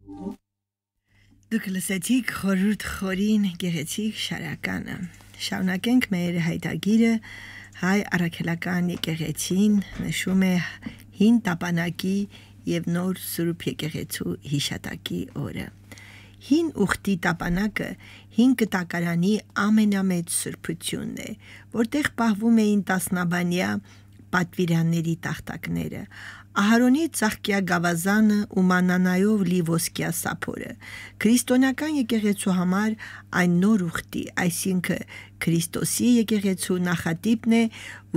Դուք լսեցիք խորհուրդ խորին գեղեցիկ շարականը։ Շարունակենք մեր հայտագիրը հայ առաքելական եկեղեցին նշում է հին տապանակի եւ նոր Սուրբ եկեղեցու հիշատակի օրը։ Հին ուխտի տապանակը հին կտակարանի ամենամեծ սրբությունն է, որտեղ պահվում էին տասնաբանյա պատվիրանների տախտակները, Ահարոնի ծաղկյա գավազանը ու մանանայով լի ոսկյա սափորը։ Քրիստոնեական եկեղեցու համար այն նոր ուխտի, այսինքն Քրիստոսի եկեղեցու նախատիպն է,